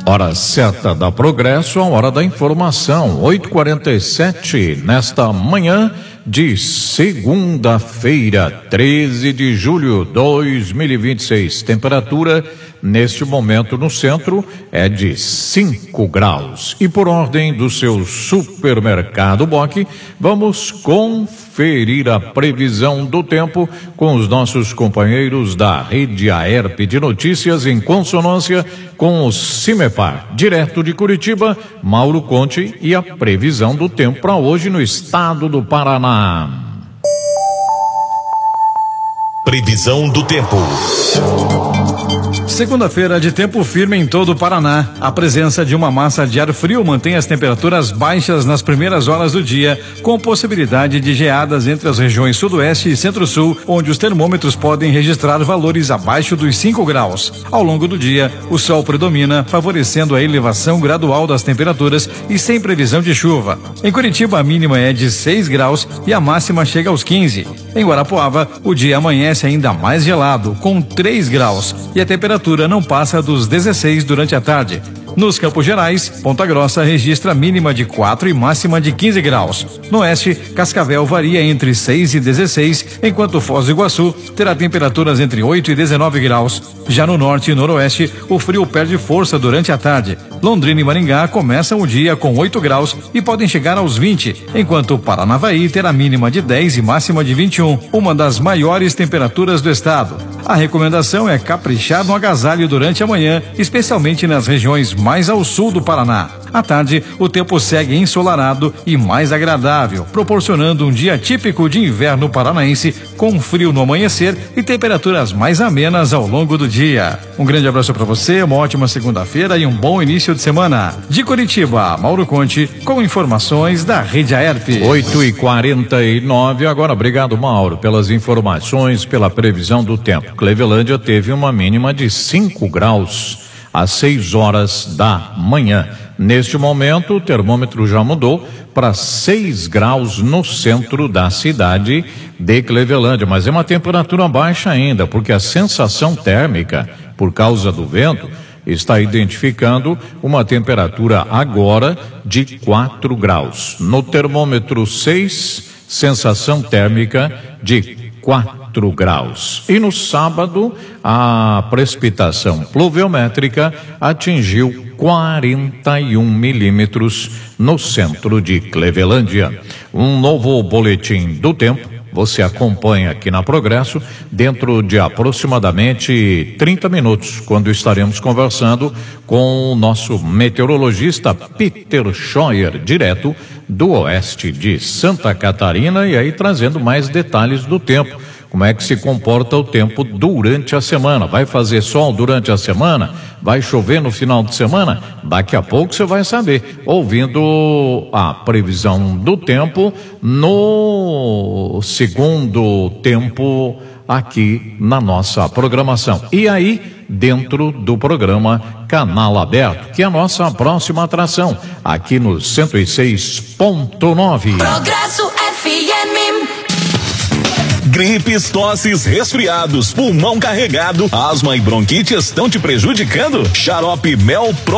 Hora certa da Progresso, a hora da informação, 8h47, nesta manhã de segunda-feira, 13 de julho de 2026. Temperatura, neste momento no centro, é de 5 graus. E por ordem do seu supermercado Boc, vamos conferir a previsão do tempo com os nossos companheiros da Rede Aerp de Notícias, em consonância com o Cimepar. Direto de Curitiba, Mauro Conte e a previsão do tempo para hoje no estado do Paraná. Previsão do tempo. Segunda-feira de tempo firme em todo o Paraná. A presença de uma massa de ar frio mantém as temperaturas baixas nas primeiras horas do dia, com possibilidade de geadas entre as regiões sudoeste e centro-sul, onde os termômetros podem registrar valores abaixo dos 5 graus. Ao longo do dia, o sol predomina, favorecendo a elevação gradual das temperaturas e sem previsão de chuva. Em Curitiba, a mínima é de 6 graus e a máxima chega aos 15. Em Guarapuava, o dia amanhece ainda mais gelado, com 3 graus, e a temperatura não passa dos 16 durante a tarde. Nos Campos Gerais, Ponta Grossa registra mínima de 4 e máxima de 15 graus. No oeste, Cascavel varia entre 6 e 16, enquanto Foz do Iguaçu terá temperaturas entre 8 e 19 graus. Já no norte e noroeste, o frio perde força durante a tarde. Londrina e Maringá começam o dia com 8 graus e podem chegar aos 20, enquanto Paranavaí terá mínima de 10 e máxima de 21, uma das maiores temperaturas do estado. A recomendação é caprichar no agasalho durante a manhã, especialmente nas regiões mais ao sul do Paraná. À tarde, o tempo segue ensolarado e mais agradável, proporcionando um dia típico de inverno paranaense, com frio no amanhecer e temperaturas mais amenas ao longo do dia. Um grande abraço para você, uma ótima segunda-feira e um bom início de semana. De Curitiba, Mauro Conte, com informações da Rede Aerp. 8h49, agora obrigado, Mauro, pelas informações, pela previsão do tempo. Clevelândia teve uma mínima de 5 graus às 6 horas da manhã. Neste momento, o termômetro já mudou para 6 graus no centro da cidade de Clevelândia, mas é uma temperatura baixa ainda, porque a sensação térmica, por causa do vento, está identificando uma temperatura agora de 4 graus. No termômetro 6, sensação térmica de 4 graus. E no sábado, a precipitação pluviométrica atingiu 41 milímetros no centro de Clevelândia. Um novo boletim do tempo você acompanha aqui na Progresso dentro de aproximadamente 30 minutos, quando estaremos conversando com o nosso meteorologista Peter Scheuer, direto do oeste de Santa Catarina, e aí trazendo mais detalhes do tempo. Como é que se comporta o tempo durante a semana? Vai fazer sol durante a semana? Vai chover no final de semana? Daqui a pouco você vai saber, ouvindo a previsão do tempo no segundo tempo aqui na nossa programação. E aí, dentro do programa Canal Aberto, que é a nossa próxima atração, aqui no 106.9. Progresso FM. Gripes, tosses, resfriados, pulmão carregado, asma e bronquite estão te prejudicando? Xarope Mel Pro